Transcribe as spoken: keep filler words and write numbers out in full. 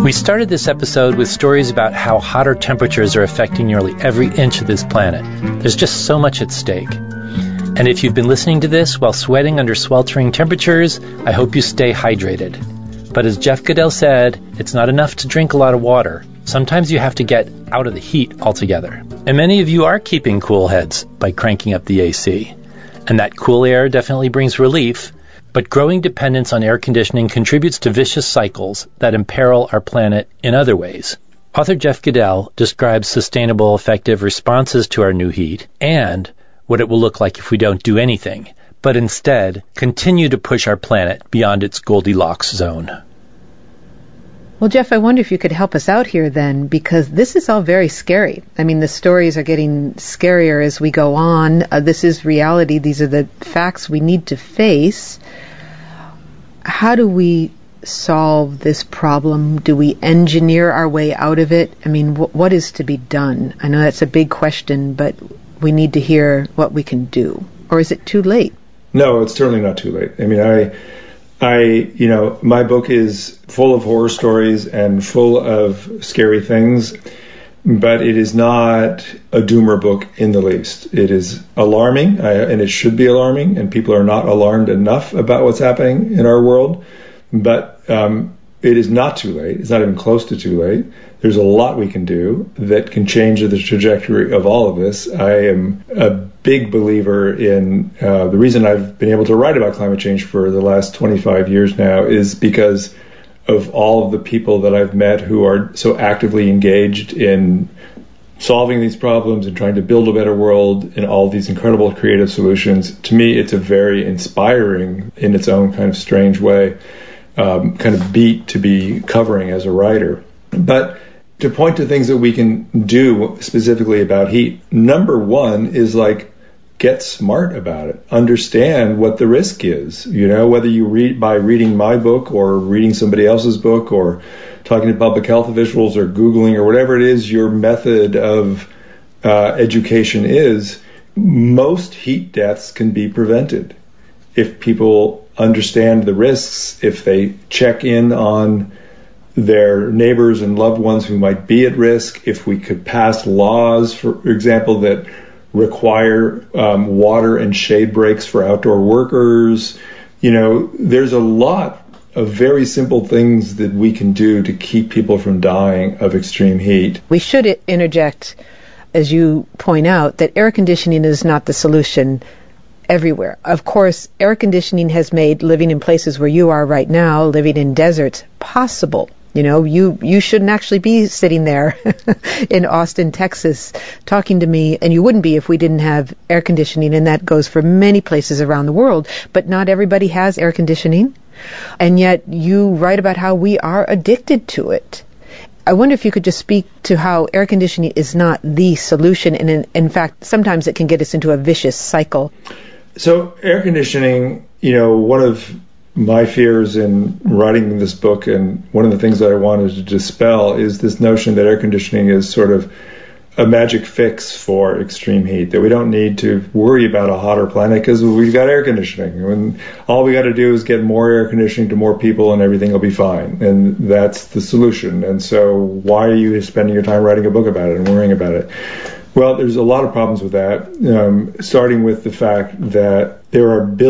We started this episode with stories about how hotter temperatures are affecting nearly every inch of this planet. There's just so much at stake. And if you've been listening to this while sweating under sweltering temperatures, I hope you stay hydrated. But as Jeff Goodell said, it's not enough to drink a lot of water. Sometimes you have to get out of the heat altogether. And many of you are keeping cool heads by cranking up the A C. And that cool air definitely brings relief. But growing dependence on air conditioning contributes to vicious cycles that imperil our planet in other ways. Author Jeff Goodell describes sustainable, effective responses to our new heat and what it will look like if we don't do anything, but instead continue to push our planet beyond its Goldilocks zone. Well, Jeff, I wonder if you could help us out here then, because this is all very scary. I mean, the stories are getting scarier as we go on. Uh, this is reality. These are the facts we need to face. How do we solve this problem? Do we engineer our way out of it? I mean, wh- what is to be done? I know that's a big question, but we need to hear what we can do. Or is it too late? No, it's certainly not too late. I mean, I, I, you know, my book is full of horror stories and full of scary things, but it is not a doomer book in the least. It is alarming, I, and it should be alarming, and people are not alarmed enough about what's happening in our world. But um, it is not too late. It's not even close to too late. There's a lot we can do that can change the trajectory of all of this. I am a big believer in uh, the reason I've been able to write about climate change for the last twenty-five years now is because of all of the people that I've met who are so actively engaged in solving these problems and trying to build a better world and all these incredible creative solutions. To me, it's a very inspiring, in its own kind of strange way, um, kind of beat to be covering as a writer. But to point to things that we can do specifically about heat, number one is like, get smart about it. Understand what the risk is. You know, whether you read by reading my book or reading somebody else's book or talking to public health officials or Googling or whatever it is your method of uh, education is, most heat deaths can be prevented if people understand the risks, if they check in on their neighbors and loved ones who might be at risk, if we could pass laws, for example, that require um, water and shade breaks for outdoor workers. You know, there's a lot of very simple things that we can do to keep people from dying of extreme heat. We should interject, as you point out, that air conditioning is not the solution everywhere. Of course, air conditioning has made living in places where you are right now, living in deserts, possible. You know, you, you shouldn't actually be sitting there in Austin, Texas, talking to me, and you wouldn't be if we didn't have air conditioning, and that goes for many places around the world. But not everybody has air conditioning, and yet you write about how we are addicted to it. I wonder if you could just speak to how air conditioning is not the solution, and in, in fact, sometimes it can get us into a vicious cycle. So air conditioning, you know, one of my fears in writing this book, and one of the things that I wanted to dispel, is this notion that air conditioning is sort of a magic fix for extreme heat, that we don't need to worry about a hotter planet because we've got air conditioning. And all we got to do is get more air conditioning to more people and everything will be fine. And that's the solution. And so why are you spending your time writing a book about it and worrying about it? Well, there's a lot of problems with that, um, starting with the fact that there are billions